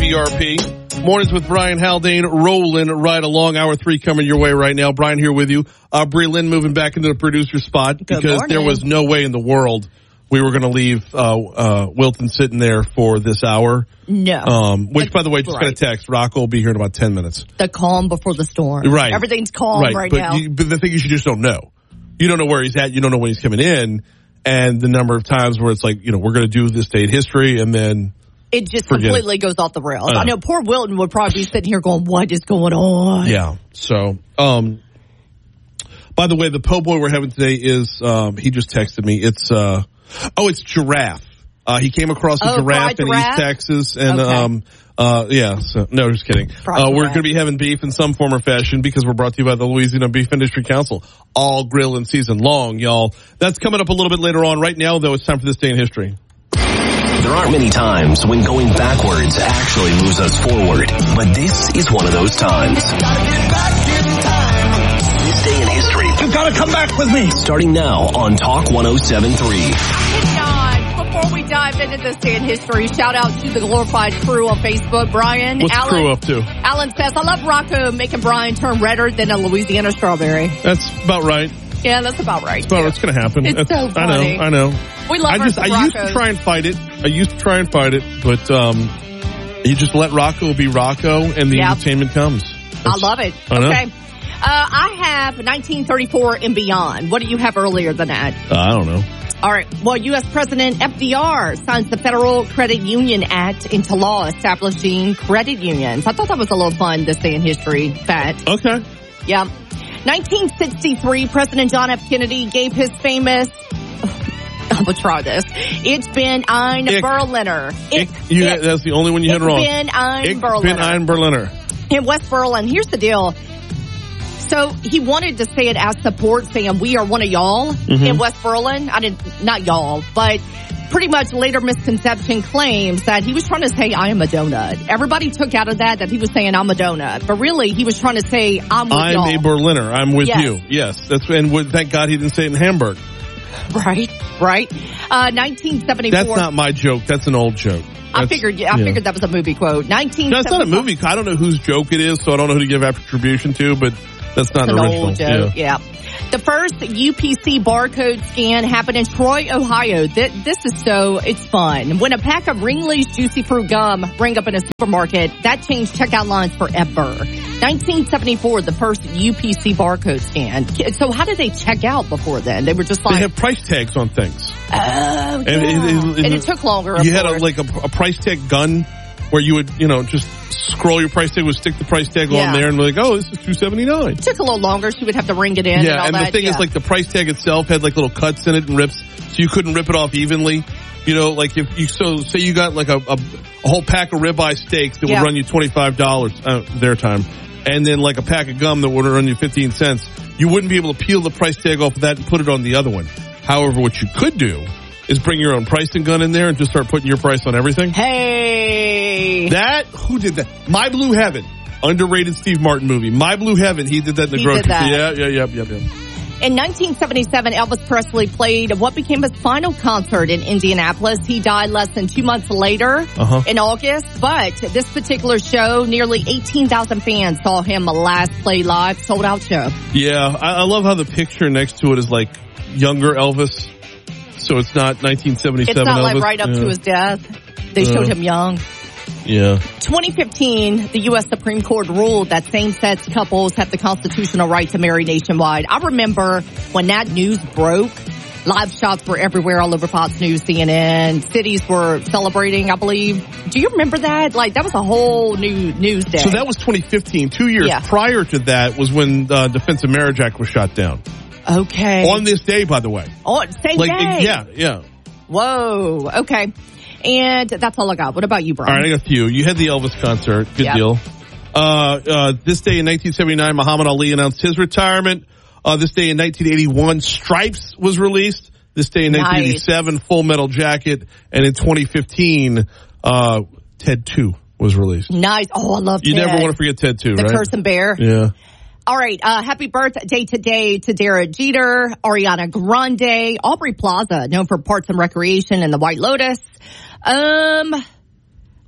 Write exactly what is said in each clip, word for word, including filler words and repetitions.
B R P. Mornings with Brian Haldane rolling right along. Hour three coming your way right now. Brian here with you. Uh, Brie Lynn moving back into the producer spot Good because morning. there was no way in the world we were going to leave uh, uh, Wilton sitting there for this hour. No. Um, which, by the way, just right. got a text. Rocco will be here in about ten minutes. The calm before the storm. Right. Everything's calm right, right but now. You, but the thing is, you just don't know. You don't know where he's at. You don't know when he's coming in. And the number of times where it's like, you know, we're going to do this day in history, and then it just forget completely it. goes off the rails. Uh, I know poor Wilton would probably be sitting here going, what is going on? Yeah. So, um, by the way, the po' boy we're having today is, um, he just texted me. It's, uh, oh, it's Giraffe. Uh, he came across a Oh, giraffe in giraffe? East Texas. And, Okay. um, uh, yeah, so, no, just kidding. Fried Uh, we're giraffe. going to be having beef in some form or fashion because we're brought to you by the Louisiana Beef Industry Council. All grilling season long, y'all. That's coming up a little bit later on. Right now, though, it's time for This Day in History. There aren't many times when going backwards actually moves us forward, but this is one of those times. This Day in History. You gotta come back with me. Starting now on Talk one oh seven point three. Before we dive into This Day in History, shout out to the Glorified Crew on Facebook. Brian, What's Alan, the crew up to? Alan says, I love Rocco making Brian turn redder than a Louisiana strawberry. That's about right. Yeah, that's about right. Well, it's going to happen. It's That's, so funny. I know, I know. We love I just, our I used to Roccos. try and fight it. I used to try and fight it, but um, you just let Rocco be Rocco, and the Yep. entertainment comes. I That's- love it. I know. Okay. Uh, I have nineteen thirty-four and beyond. What do you have earlier than that? Uh, I don't know. All right. Well, U S President F D R signs the Federal Credit Union Act into law, establishing credit unions. I thought that was a little fun, This Day in History fact. Okay. Yeah. nineteen sixty-three, President John F. Kennedy gave his famous, I'm going to try this. It's been ein Ich. Berliner. Ich, Ich. you, Ich. that's the only one you had Ich wrong. bin ein Ich Berliner. bin ein Berliner. In West Berlin. Here's the deal. So he wanted to say it as support, saying we are one of y'all Mm-hmm. in West Berlin. I didn't, not y'all, but pretty much later misconception claims that he was trying to say I am a donut. Everybody took out of that that he was saying I'm a donut, but really he was trying to say I'm with I'm y'all. a Berliner. I'm with Yes. you. Yes. That's and would, thank God he didn't say it in Hamburg. Right, right. Uh, nineteen seventy-four. That's not my joke. That's an old joke. I That's- figured. I yeah. figured that was a movie quote. Nineteen. No, it's not a movie. I don't know whose joke it is, so I don't know who to give attribution to, but that's not It's an an original. old joke. Yeah. The first U P C barcode scan happened in Troy, Ohio. This, this is so, it's fun. When a pack of Ringley's Juicy Fruit Gum rang up in a supermarket, that changed checkout lines forever. nineteen seventy-four, the first U P C barcode scan. So how did they check out before then? They were just like, They have price tags on things. oh, yeah. And it- it- it- and it took longer. of You had a, course. like a, a price tag gun where you would, you know, just scroll your price tag, would stick the price tag Yeah. on there and be like, oh, this is two seventy-nine. It took a little longer. She would have to ring it in. Yeah, and, all and that. the thing yeah. is, like, the price tag itself had like little cuts in it and rips, so you couldn't rip it off evenly. You know, like if you, so say you got like a, a, a whole pack of ribeye steaks that Yeah. would run you twenty-five dollars, uh, their time, and then like a pack of gum that would run you fifteen cents, you wouldn't be able to peel the price tag off of that and put it on the other one. However, what you could do is bring your own pricing gun in there and just start putting your price on everything. Hey. That, who did that? My Blue Heaven. Underrated Steve Martin movie. My Blue Heaven. He did that in the He grocery did that. store. Yeah, yeah, yeah, yeah, yeah. In nineteen seventy-seven, Elvis Presley played what became his final concert in Indianapolis. He died less than two months later Uh-huh. in August. But this particular show, nearly eighteen thousand fans saw him last play live, sold out show. Yeah, I, I love how the picture next to it is like younger Elvis. So it's not nineteen seventy-seven It's not Elvis. like right up yeah. to his death. They showed Uh. him young. Yeah. twenty fifteen, the U S Supreme Court ruled that same-sex couples have the constitutional right to marry nationwide. I remember when that news broke, live shots were everywhere all over Fox News, C N N. Cities were celebrating, I believe. Do you remember that? Like, that was a whole new news day. So that was twenty fifteen. Two years Yeah. prior to that was when the uh, Defense of Marriage Act was shot down. Okay. On this day, by the way. Oh, same Like, day. yeah, yeah. Whoa. Okay. And that's all I got. What about you, Brian? All right, I got a few. You had the Elvis concert. Good Yep. deal. Uh, uh, this day in nineteen seventy-nine, Muhammad Ali announced his retirement. Uh, this day in nineteen eighty-one, Stripes was released. This day in Nice. nineteen eighty-seven, Full Metal Jacket. And in twenty fifteen, uh, Ted two was released. Nice. Oh, I love You Ted. never want to forget Ted two, The right? Cursing Bear. Yeah. All right. Uh, happy birthday today to Derek Jeter, Ariana Grande, Aubrey Plaza, known for Parks and Recreation and The White Lotus. Um,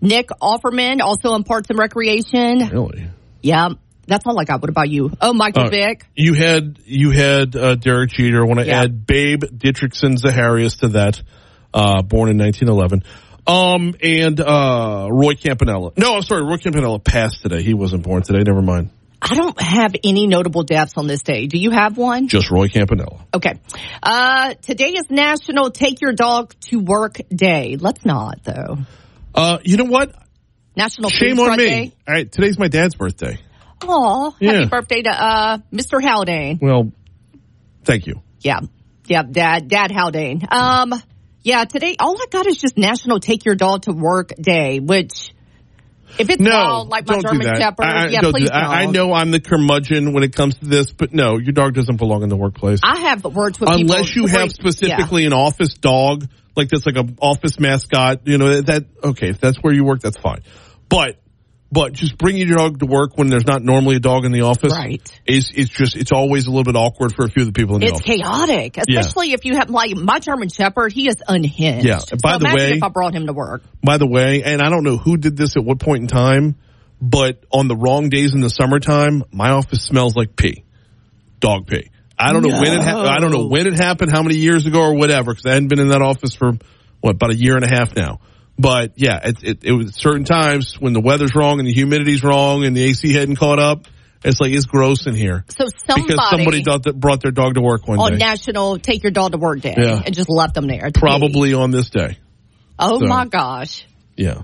Nick Offerman, also in Parks and Recreation. Really? Yeah. That's all I got. What about you? Oh, Michael Uh, Vick. You had you had uh, Derek Jeter. I want to Yeah. add Babe Didrikson Zaharias to that. Uh, born in nineteen eleven. Um, and uh, Roy Campanella. No, I'm sorry. Roy Campanella passed today. He wasn't born today. Never mind. I don't have any notable deaths on this day. Do you have one? Just Roy Campanella. Okay. Uh, today is National Take Your Dog to Work Day. Let's not, though. Uh, you know what? National Shame Food on Truck me. Day. All right, today's my dad's birthday. Aw, Yeah. happy birthday to uh, Mister Haldane. Well, thank you. Yeah. Yeah, Dad, Dad Haldane. Um, yeah, today, all I got is just National Take Your Dog to Work Day, which, if it's No, wild, like my don't do German that. Shepherd, I, I, yeah, don't do please that. I, I don't. know I'm the curmudgeon when it comes to this, but no, your dog doesn't belong in the workplace. I have words with people. Unless you have Wait, specifically an office dog, like that's like an office mascot, you know, that, okay, if that's where you work, that's fine. But, but just bringing your dog to work when there's not normally a dog in the office. Right. Is, it's just, it's always a little bit awkward for a few of the people in the It's office. chaotic, especially if you have, like, my German Shepherd, he is unhinged. Yeah. By so the imagine way- if I brought him to work. By the way, and I don't know who did this at what point in time, but on the wrong days in the summertime, my office smells like pee. Dog pee. I don't know No. when it ha- I don't know when it happened, how many years ago or whatever, because I hadn't been in that office for, what, about a year and a half now. But yeah, it, it, it was certain times when the weather's wrong and the humidity's wrong and the A C hadn't caught up. It's like, it's gross in here. So somebody, Because somebody thought that brought their dog to work one on day. National Take Your Dog to Work Day Yeah. and just left them there. to Probably pee. on this day. Oh So. my gosh. Yeah.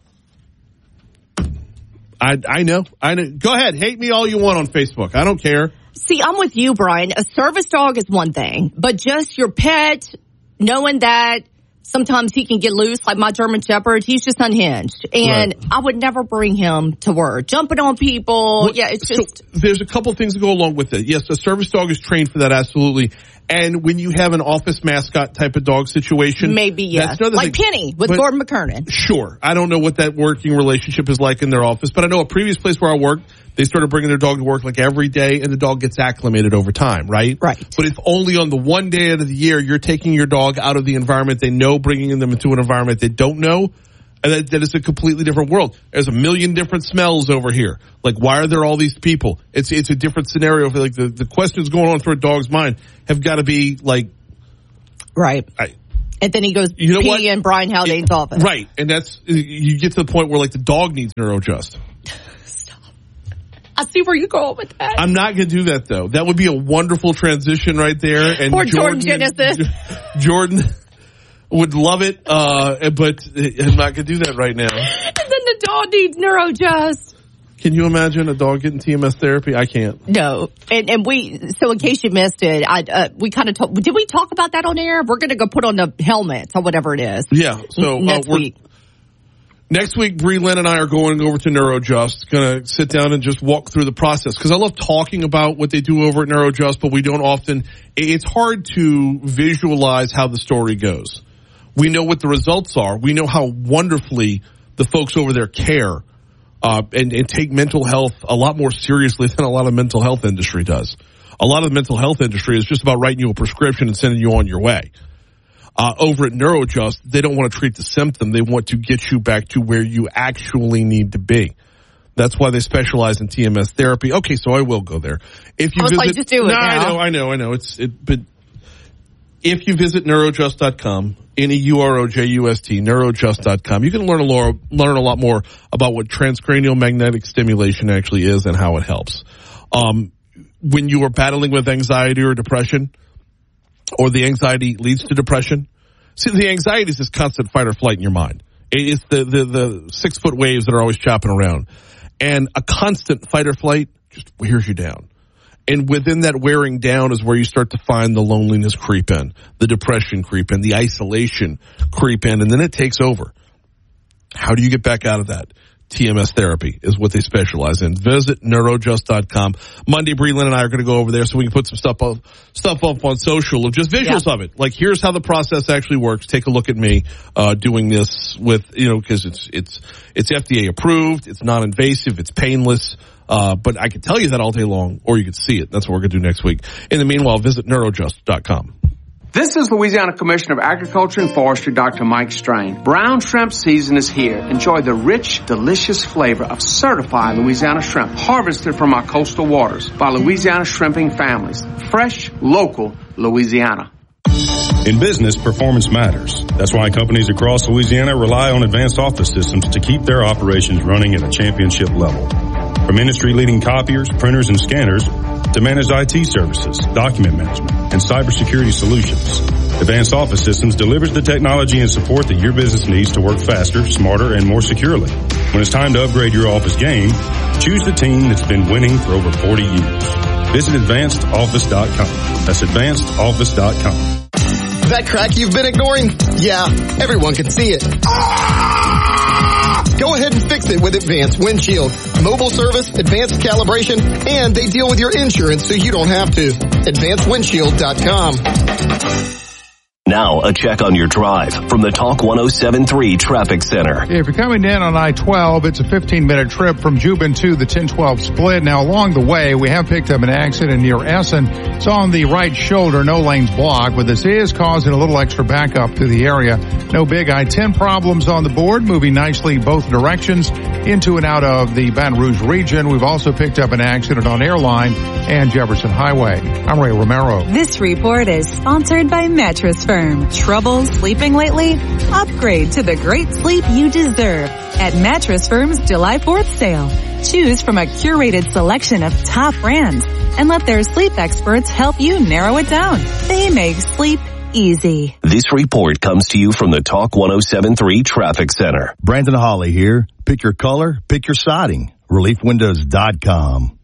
I I know. I know. Go ahead. Hate me all you want on Facebook. I don't care. See, I'm with you, Brian. A service dog is one thing, but just your pet, knowing that sometimes he can get loose, like my German Shepherd, he's just unhinged. And Right. I would never bring him to work. Jumping on people. Well, yeah, it's so just. there's a couple things that go along with it. Yes, a service dog is trained for that, absolutely. And when you have an office mascot type of dog situation, Maybe, yes. that's another Like thing. Penny with But- Gordon McKernan. Sure. I don't know what that working relationship is like in their office, but I know a previous place where I worked, they started bringing their dog to work like every day, and the dog gets acclimated over time, right? Right. But if only on the one day out of the year you're taking your dog out of the environment they know, bringing them into an environment they don't know, and that, that is a completely different world. There's a million different smells over here. Like, why are there all these people? It's it's a different scenario. Like, the, the questions going on through a dog's mind have got to be like, Right. I, And then he goes You know pee what? in Brian Haldane's office. right. And that's, you get to the point where like the dog needs NeuroJust. I see where you're going with that. I'm not going to do that though. That would be a wonderful transition right there. And Poor Jordan Genesis. Jordan would love it, uh, but I'm not going to do that right now. And then the dog needs NeuroJust. Can you imagine a dog getting T M S therapy? I can't. No, and and we. So in case you missed it, I uh, we kind of talk, did we talk about that on air? We're going to go put on the helmet or whatever it is. Yeah. So N- next uh, we're, week. Next week, Bree Lynn and I are going over to NeuroJust. Going to sit down and just walk through the process because I love talking about what they do over at NeuroJust, but we don't often. It's hard to visualize how the story goes. We know what the results are. We know how wonderfully the folks over there care uh, and, and take mental health a lot more seriously than a lot of mental health industry does. A lot of the mental health industry is just about writing you a prescription and sending you on your way. Uh, over at NeuroJust, they don't want to treat the symptom. They want to get you back to where you actually need to be. That's why they specialize in T M S therapy. Okay, so I will go there. If you I was visit, like, just do it no, now. I know, I know, I know. It's it, but if you visit neurojust dot com, N E U R O J U S T, neurojust dot com, you can learn a lot, learn a lot more about what transcranial magnetic stimulation actually is and how it helps. Um, when you are battling with anxiety or depression, or the anxiety leads to depression. See, the anxiety is this constant fight or flight in your mind. It's the, the, the six foot waves that are always chopping around. And a constant fight or flight just wears you down. And within that wearing down is where you start to find the loneliness creep in, the depression creep in, the isolation creep in, and then it takes over. How do you get back out of that? T M S therapy is what they specialize in. Visit neurojust dot com. Monday, Bree Lynn and I are going to go over there so we can put some stuff up, stuff up on social of just visuals Yeah. of it. Like, here's how the process actually works. Take a look at me uh doing this with, you know, because it's it's it's F D A approved, it's non-invasive, it's painless. Uh, but I can tell you that all day long, or you can see it. That's what we're going to do next week. In the meanwhile, visit neurojust dot com. This is Louisiana Commissioner of Agriculture and Forestry, Doctor Mike Strain. Brown shrimp season is here. Enjoy the rich, delicious flavor of certified Louisiana shrimp harvested from our coastal waters by Louisiana shrimping families. Fresh, local, Louisiana. In business, performance matters. That's why companies across Louisiana rely on advanced office systems to keep their operations running at a championship level. From industry-leading copiers, printers, and scanners to managed I T services, document management, and cybersecurity solutions, Advanced Office Systems delivers the technology and support that your business needs to work faster, smarter, and more securely. When it's time to upgrade your office game, choose the team that's been winning for over forty years. Visit advanced office dot com. That's advanced office dot com. That crack you've been ignoring? Yeah, everyone can see it. Go ahead and fix it with Advanced Windshield. Mobile service, advanced calibration, and they deal with your insurance so you don't have to. advanced windshield dot com. Now, a check on your drive from the Talk one oh seven point three Traffic Center. If you're coming in on I twelve, it's a fifteen-minute trip from Juban to the ten twelve split. Now, along the way, we have picked up an accident near Essen. It's on the right shoulder, no lanes blocked, but this is causing a little extra backup to the area. No big I ten problems on the board, moving nicely both directions into and out of the Baton Rouge region. We've also picked up an accident on Airline and Jefferson Highway. I'm Ray Romero. This report is sponsored by Mattress Firm. Trouble sleeping lately? Upgrade to the great sleep you deserve at Mattress Firm's July fourth sale. Choose from a curated selection of top brands and let their sleep experts help you narrow it down. They make sleep easy. This report comes to you from the Talk one oh seven point three Traffic Center. Brandon Hawley here. Pick your color, pick your siding. relief windows dot com.